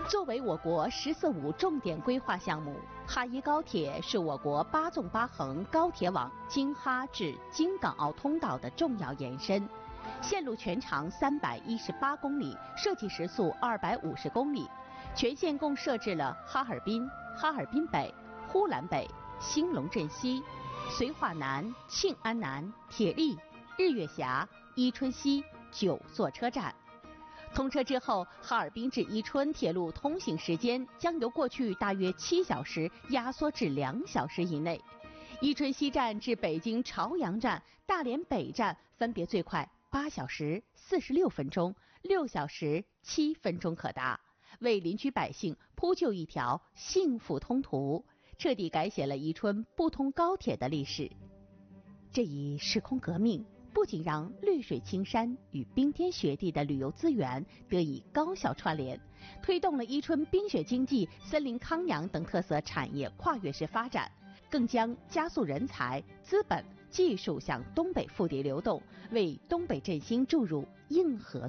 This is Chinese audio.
作为我国“十四五”重点规划项目，哈伊高铁是我国8纵8横高铁网京哈至京港澳通道的重要延伸，线路全长318公里，设计时速250公里。全线共设置了哈尔滨、哈尔滨北、呼兰北、兴隆镇西、绥化南、庆安南、铁力、日月峡、伊春西9座车站。通车之后，哈尔滨至伊春铁路通行时间将由过去大约7小时压缩至2小时以内。伊春西站至北京朝阳站、大连北站分别最快8小时46分钟、6小时7分钟可达，为邻居百姓铺就一条幸福通途，彻底改写了伊春不通高铁的历史。这一时空革命不仅让绿水青山与冰天雪地的旅游资源得以高效串联，推动了伊春冰雪经济、森林康养等特色产业跨越式发展，更将加速人才、资本、技术向东北腹地流动，为东北振兴注入硬核